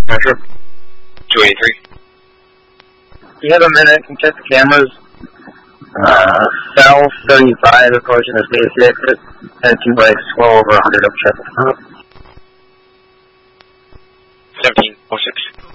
Sure. 283. You have a minute, can check the cameras. Cell 35 approaching the safety exit. And 2 bikes, slow over 100 up check. 1706.